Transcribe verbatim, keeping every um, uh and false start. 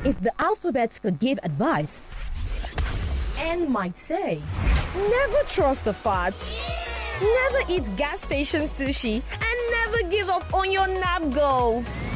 If the alphabet could give advice, N might say, never trust a fart, never eat gas station sushi, and never give up on your nap goals.